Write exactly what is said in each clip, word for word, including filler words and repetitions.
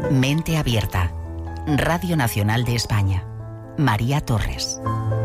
Mente Abierta. Radio Nacional de España. María Torres.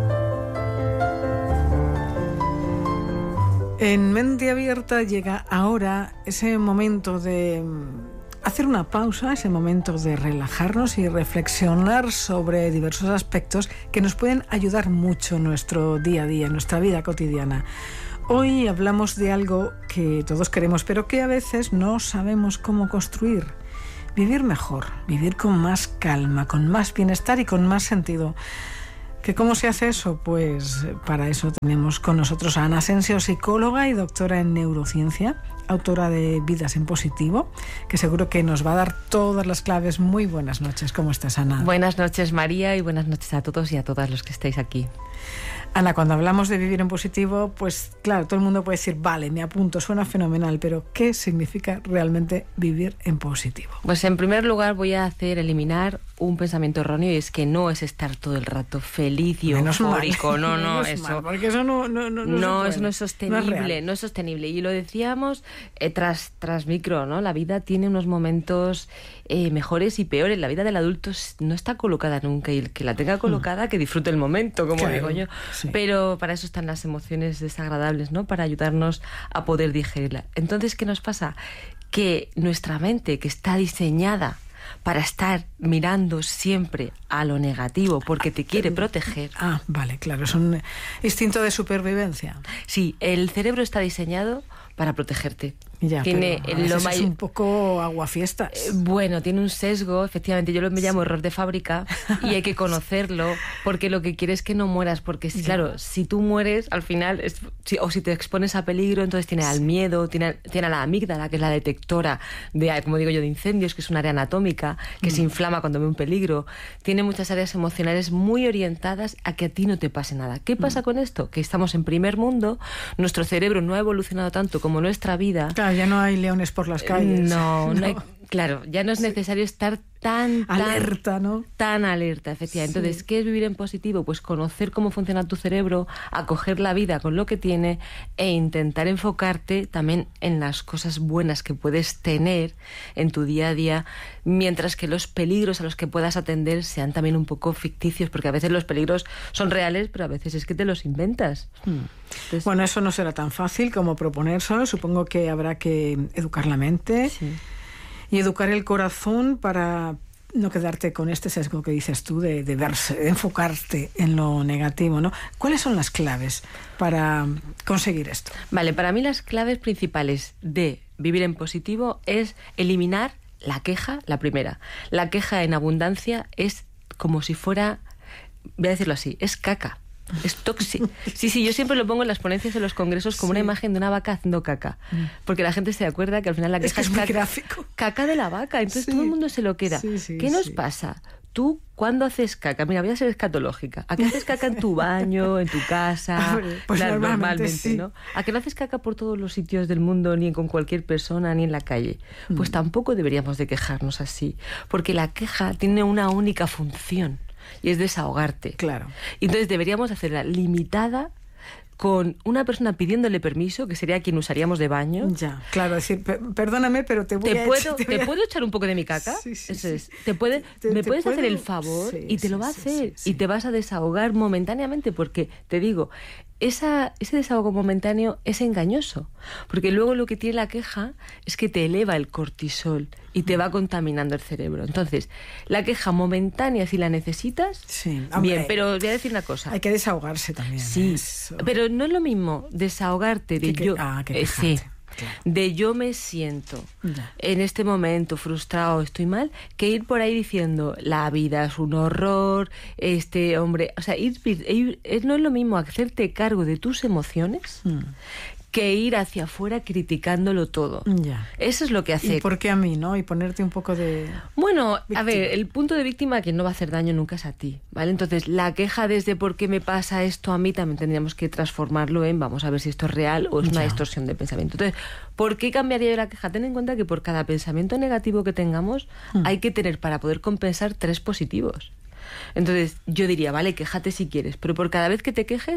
En Mente Abierta llega ahora ese momento de hacer una pausa, ese momento de relajarnos y reflexionar sobre diversos aspectos que nos pueden ayudar mucho en nuestro día a día, en nuestra vida cotidiana. Hoy hablamos de algo que todos queremos, pero que a veces no sabemos cómo construir. Vivir mejor, vivir con más calma, con más bienestar y con más sentido. ¿Que cómo se hace eso? Pues para eso tenemos con nosotros a Ana Asensio, psicóloga y doctora en neurociencia, autora de Vidas en Positivo, que seguro que nos va a dar todas las claves. Muy buenas noches. ¿Cómo estás, Ana? Buenas noches, María, y buenas noches a todos y a todas los que estáis aquí. Ana, cuando hablamos de vivir en positivo, pues claro, todo el mundo puede decir, vale, me apunto, suena fenomenal, pero ¿qué significa realmente vivir en positivo? Pues en primer lugar voy a hacer eliminar un pensamiento erróneo, y es que no es estar todo el rato feliz y Menos eufórico. Mal. No, no, Menos eso. Mal, porque eso no, no, no, no, no, se eso no es sostenible, no es real. no es sostenible. Y lo decíamos eh, tras, tras micro, ¿no? La vida tiene unos momentos eh, mejores y peores. La vida del adulto no está colocada nunca, y el que la tenga colocada, que disfrute el momento, como Claro, digo yo. sí. Pero para eso están las emociones desagradables, ¿no? Para ayudarnos a poder digerirla. Entonces, ¿qué nos pasa? Que nuestra mente, que está diseñada para estar mirando siempre a lo negativo, porque te quiere proteger. Ah, vale, claro, es un instinto de supervivencia. Sí, el cerebro está diseñado para protegerte. Ya, tiene pero a veces lo es may... un poco aguafiestas. Eh, bueno, tiene un sesgo, efectivamente. Yo lo me llamo error de fábrica, y hay que conocerlo, porque lo que quiere es que no mueras, porque si, claro, si tú mueres, al final, es, si, o si te expones a peligro, entonces tiene al miedo, tiene, tiene a la amígdala, que es la detectora de, como digo yo, de incendios, que es un área anatómica, que mm. se inflama cuando ve un peligro. Tiene muchas áreas emocionales muy orientadas a que a ti no te pase nada. ¿Qué pasa mm. con esto? Que estamos en primer mundo, nuestro cerebro no ha evolucionado tanto como nuestra vida. Claro, ya no hay leones por las calles. No, no, no. hay, claro, ya no es necesario estar tan, tan alerta, ¿no? Tan alerta, efectivamente. Sí. Entonces, ¿qué es vivir en positivo? Pues conocer cómo funciona tu cerebro, acoger la vida con lo que tiene e intentar enfocarte también en las cosas buenas que puedes tener en tu día a día, mientras que los peligros a los que puedas atender sean también un poco ficticios, porque a veces los peligros son reales, pero a veces es que te los inventas. Hmm. Entonces, bueno, eso no será tan fácil como proponérselo. Supongo que habrá que educar la mente. Sí. Y educar el corazón para no quedarte con este sesgo que dices tú de, de verse, de enfocarte en lo negativo, ¿no? ¿Cuáles son las claves para conseguir esto? Vale, para mí las claves principales de vivir en positivo es eliminar la queja, la primera. La queja en abundancia es como si fuera, voy a decirlo así, es caca. Es tóxico. Sí, sí, yo siempre lo pongo en las ponencias en los congresos como sí. una imagen de una vaca haciendo caca. Mm. Porque la gente se acuerda que al final la queja es, que es, es caca, gráfico. caca de la vaca. Entonces sí. todo el mundo se lo queda. Sí, sí, ¿Qué nos sí. pasa? Tú, ¿cuándo haces caca? Mira, voy a ser escatológica. ¿A qué haces caca en tu baño, en tu casa? Pues claro, normalmente, normalmente, sí. ¿no? ¿A qué no haces caca por todos los sitios del mundo, ni con cualquier persona, ni en la calle? Pues mm. tampoco deberíamos de quejarnos así. Porque la queja tiene una única función, y es desahogarte. Claro. Y entonces deberíamos hacerla limitada con una persona pidiéndole permiso, que sería quien usaríamos de baño. Ya, claro, decir, perdóname, pero te voy ¿Te a... Puedo, te, ¿Te voy a... puedo echar un poco de mi caca? Sí, sí, Eso sí. es. ¿Te puede, te, ¿Me te puedes puedo... hacer el favor? Sí, y te sí, lo va a sí, hacer. sí, sí. Y te vas a desahogar momentáneamente, porque, te digo, esa, ese desahogo momentáneo es engañoso. Porque luego lo que tiene la queja es que te eleva el cortisol y te va contaminando el cerebro. Entonces, la queja momentánea, si la necesitas, sí, hombre, bien, pero voy a decir una cosa. Hay que desahogarse también. Sí, eso. Pero no es lo mismo desahogarte de que, yo... Ah, que eh, sí. Claro. De yo me siento ya. en este momento frustrado, estoy mal, que ir por ahí diciendo la vida es un horror, este hombre, o sea, ir, ir, ir, no es lo mismo hacerte cargo de tus emociones mm. que ir hacia afuera criticándolo todo. Ya. Eso es lo que hace. ¿Y por qué a mí, no? Y ponerte un poco de... Bueno, víctima. A ver, el punto de víctima que no va a hacer daño nunca es a ti, ¿vale? Entonces, la queja desde por qué me pasa esto a mí también tendríamos que transformarlo en vamos a ver si esto es real o es una ya. distorsión de pensamiento. Entonces, ¿por qué cambiaría yo la queja? Ten en cuenta que por cada pensamiento negativo que tengamos hmm. hay que tener para poder compensar tres positivos. Entonces, yo diría, vale, quéjate si quieres, pero por cada vez que te quejes,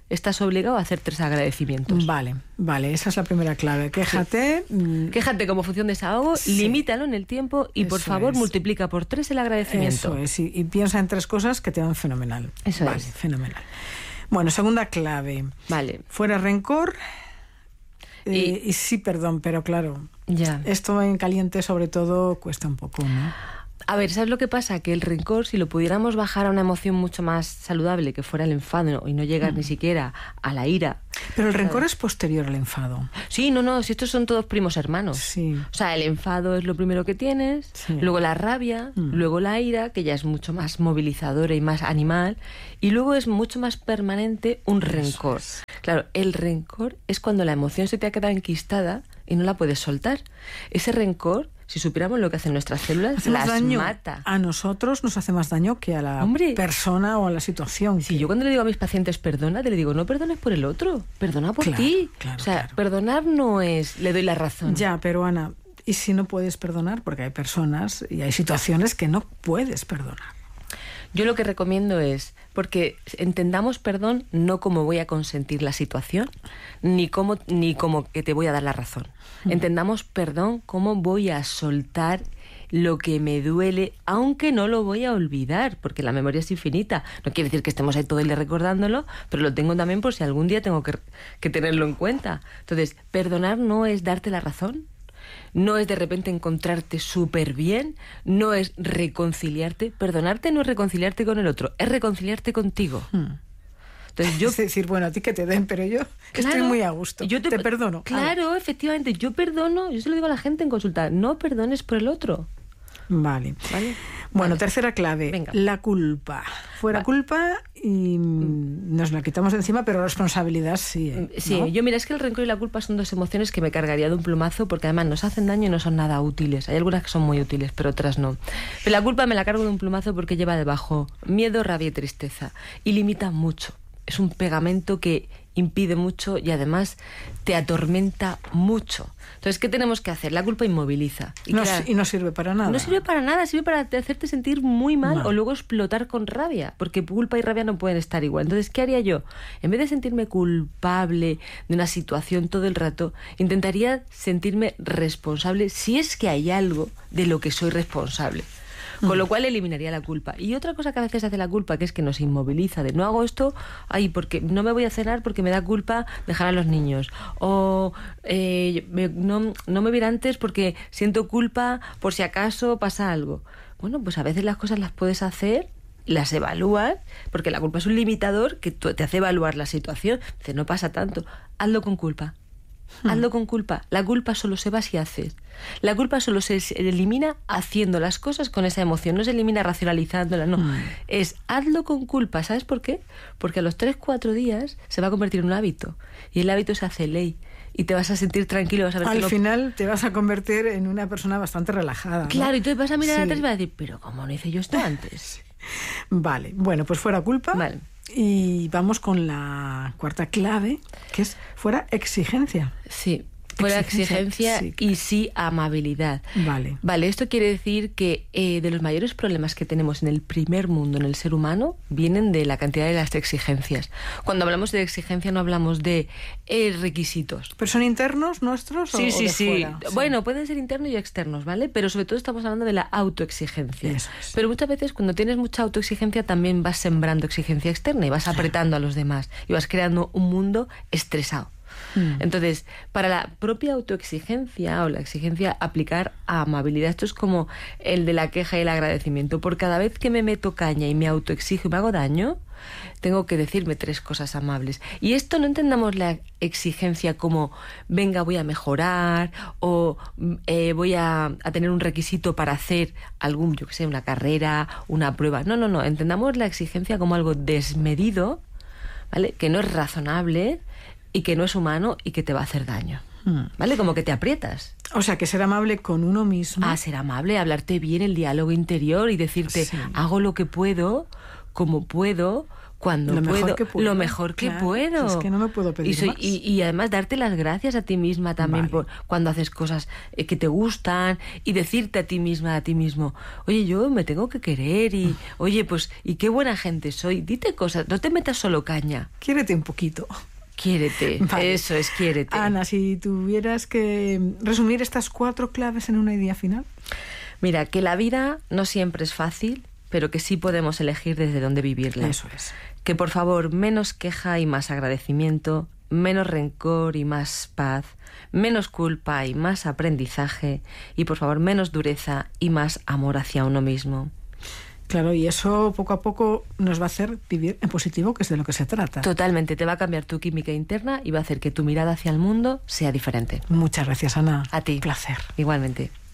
estás obligado a hacer tres agradecimientos. Vale, vale, esa es la primera clave. Quéjate. Sí. Quéjate como función de desahogo, sí. Limítalo en el tiempo y, eso por favor, es. multiplica por tres el agradecimiento. Eso es, y, y piensa en tres cosas que te van fenomenal. Eso vale, es. Fenomenal. Bueno, segunda clave. Vale. Fuera rencor eh, y, y sí perdón, pero claro, ya. Esto en caliente sobre todo cuesta un poco, ¿no? A ver, ¿sabes lo que pasa? Que el rencor, si lo pudiéramos bajar a una emoción mucho más saludable, que fuera el enfado y no llegar mm. ni siquiera a la ira. Pero el rencor ¿sabes? Es posterior al enfado. Sí, no, no, si estos son todos primos hermanos. Sí. O sea, el enfado es lo primero que tienes, sí. luego la rabia, mm. luego la ira, que ya es mucho más movilizadora y más animal, y luego es mucho más permanente un Eso rencor. Es. Claro, el rencor es cuando la emoción se te ha quedado enquistada y no la puedes soltar. Ese rencor, si supiéramos lo que hacen nuestras células, hace las daño mata. A nosotros nos hace más daño que a la Hombre, persona o a la situación. Si que... yo cuando le digo a mis pacientes perdona, te le digo no perdones por el otro, perdona por claro, ti. Claro, o sea, claro. perdonar no es le doy la razón. Ya, pero Ana, ¿y si no puedes perdonar? Porque hay personas y hay situaciones que no puedes perdonar. Yo lo que recomiendo es, porque entendamos perdón no como voy a consentir la situación, ni como, ni como que te voy a dar la razón. Mm. Entendamos perdón como voy a soltar lo que me duele, aunque no lo voy a olvidar, porque la memoria es infinita. No quiere decir que estemos ahí todo el día recordándolo, pero lo tengo también por si algún día tengo que, que tenerlo en cuenta. Entonces, perdonar no es darte la razón, no es de repente encontrarte súper bien, no es reconciliarte. Perdonarte no es reconciliarte con el otro, es reconciliarte contigo. Hmm. Entonces yo, es decir, bueno, a ti que te den, pero yo claro, estoy muy a gusto, yo te, te perdono. Claro, ah. efectivamente, yo perdono, yo se lo digo a la gente en consulta, no perdones por el otro. Vale. ¿Vale? Bueno, vale. tercera clave, Venga. La culpa. Fuera vale. culpa y nos la quitamos de encima, pero responsabilidad sí. ¿eh? Sí, ¿no? Yo mira, es que el rencor y la culpa son dos emociones que me cargaría de un plumazo porque además nos hacen daño y no son nada útiles. Hay algunas que son muy útiles, pero otras no. Pero la culpa me la cargo de un plumazo porque lleva debajo miedo, rabia y tristeza y limita mucho. Es un pegamento que impide mucho y además te atormenta mucho. Entonces, ¿qué tenemos que hacer? La culpa inmoviliza. Y, no, crear... y no sirve para nada. No sirve para nada, sirve para hacerte sentir muy mal no. o luego explotar con rabia, porque culpa y rabia no pueden estar igual. Entonces, ¿qué haría yo? En vez de sentirme culpable de una situación todo el rato, intentaría sentirme responsable si es que hay algo de lo que soy responsable. Con lo cual eliminaría la culpa. Y otra cosa que a veces hace la culpa, que es que nos inmoviliza, de no hago esto, ay, porque no me voy a cenar porque me da culpa dejar a los niños. O eh, me, no, no me voy a ir antes porque siento culpa por si acaso pasa algo. Bueno, pues a veces las cosas las puedes hacer, las evalúas, porque la culpa es un limitador que te hace evaluar la situación. Dice, no pasa tanto, hazlo con culpa. Hazlo con culpa. La culpa solo se va si haces. La culpa solo se elimina haciendo las cosas con esa emoción. No se elimina racionalizándola, no. Mm. Es hazlo con culpa. ¿Sabes por qué? Porque a los tres, cuatro días se va a convertir en un hábito. Y el hábito se hace ley. Y te vas a sentir tranquilo. Vas a ver Al que final no... te vas a convertir en una persona bastante relajada, ¿no? Claro, y entonces vas a mirar sí. atrás y vas a decir, pero ¿cómo no hice yo esto antes? Vale, bueno, pues fuera culpa. Vale. Y vamos con la cuarta clave, que es fuera exigencia. Sí, fuera exigencia, exigencia sí, claro. Y sí amabilidad. Vale. Vale, esto quiere decir que eh, de los mayores problemas que tenemos en el primer mundo, en el ser humano, vienen de la cantidad de las exigencias. Cuando hablamos de exigencia no hablamos de eh, requisitos. ¿Pero son internos nuestros sí, o, sí, o de sí. fuera? Sí. Bueno, pueden ser internos y externos, ¿vale? Pero sobre todo estamos hablando de la autoexigencia. Eso es. Pero muchas veces cuando tienes mucha autoexigencia también vas sembrando exigencia externa y vas apretando a los demás y vas creando un mundo estresado. Entonces, para la propia autoexigencia o la exigencia, aplicar a amabilidad. Esto es como el de la queja y el agradecimiento. Por cada vez que me meto caña y me autoexijo y me hago daño, tengo que decirme tres cosas amables. Y esto no entendamos la exigencia como venga, voy a mejorar o eh, voy a, a tener un requisito para hacer algún, yo qué sé, una carrera, una prueba. No, no, no. Entendamos la exigencia como algo desmedido, ¿vale? Que no es razonable y que no es humano y que te va a hacer daño, ¿vale? Como que te aprietas. O sea, que ser amable con uno mismo. Ah, ser amable, hablarte bien, el diálogo interior y decirte, sí. hago lo que puedo, como puedo, cuando lo puedo, mejor que puedo, lo mejor que claro, puedo. Es que no me puedo pedir y, soy, más. y, y además darte las gracias a ti misma también, Vale. por cuando haces cosas eh, que te gustan, y decirte a ti misma, a ti mismo, oye, yo me tengo que querer, y oye, pues, y qué buena gente soy. Dite cosas, no te metas solo caña. Quiérete un poquito. Quiérete, Vale. eso es, quiérete. Ana, si tuvieras que resumir estas cuatro claves en una idea final. Mira, que la vida no siempre es fácil, pero que sí podemos elegir desde dónde vivirla. Eso es. Que por favor, menos queja y más agradecimiento, menos rencor y más paz, menos culpa y más aprendizaje, y por favor, menos dureza y más amor hacia uno mismo. Claro, y eso poco a poco nos va a hacer vivir en positivo, que es de lo que se trata. Totalmente, te va a cambiar tu química interna y va a hacer que tu mirada hacia el mundo sea diferente. Muchas gracias, Ana. A ti. Un placer. Igualmente.